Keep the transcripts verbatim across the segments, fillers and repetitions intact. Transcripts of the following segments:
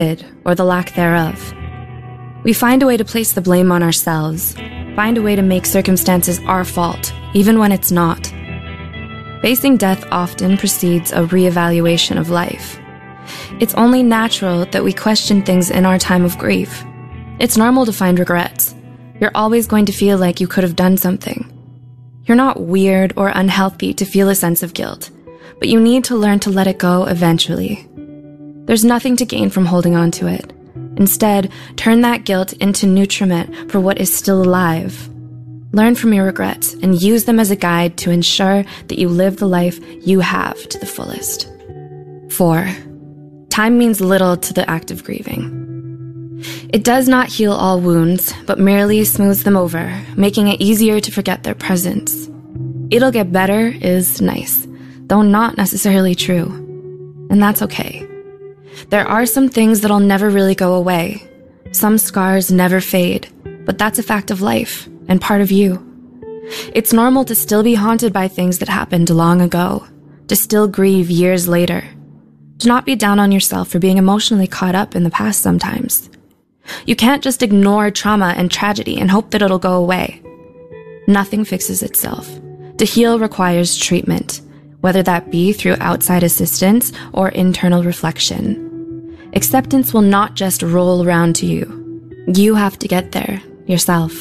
or the lack thereof. We find a way to place the blame on ourselves, find a way to make circumstances our fault, even when it's not. Facing death often precedes a reevaluation of life. It's only natural that we question things in our time of grief. It's normal to find regrets. You're always going to feel like you could have done something. You're not weird or unhealthy to feel a sense of guilt, but you need to learn to let it go eventually. There's nothing to gain from holding on to it. Instead, turn that guilt into nutriment for what is still alive. Learn from your regrets and use them as a guide to ensure that you live the life you have to the fullest. Four, time means little to the act of grieving. It does not heal all wounds, but merely smooths them over, making it easier to forget their presence. It'll get better is nice, though not necessarily true. And that's okay. There are some things that'll never really go away. Some scars never fade, but that's a fact of life and part of you. It's normal to still be haunted by things that happened long ago, to still grieve years later. Do not be down on yourself for being emotionally caught up in the past sometimes. You can't just ignore trauma and tragedy and hope that it'll go away. Nothing fixes itself. To heal requires treatment, whether that be through outside assistance or internal reflection. Acceptance will not just roll around to you. You have to get there yourself.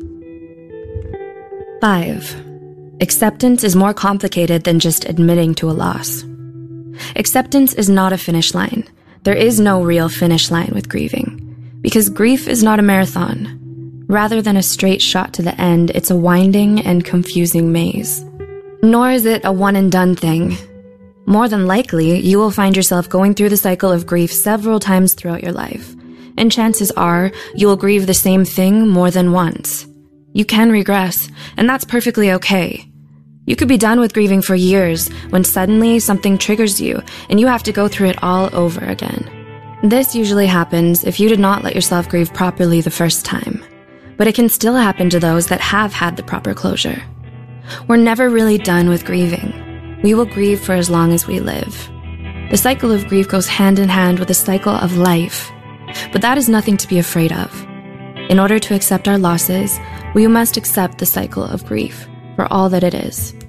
Five, acceptance is more complicated than just admitting to a loss. Acceptance is not a finish line. There is no real finish line with grieving, because grief is not a marathon. Rather than a straight shot to the end, it's a winding and confusing maze. Nor is it a one-and-done thing. More than likely, you will find yourself going through the cycle of grief several times throughout your life, and chances are you will grieve the same thing more than once. You can regress, and that's perfectly okay. You could be done with grieving for years when suddenly something triggers you and you have to go through it all over again. This usually happens if you did not let yourself grieve properly the first time, but it can still happen to those that have had the proper closure. We're never really done with grieving. We will grieve for as long as we live. The cycle of grief goes hand in hand with the cycle of life, but that is nothing to be afraid of. In order to accept our losses, we must accept the cycle of grief for all that it is.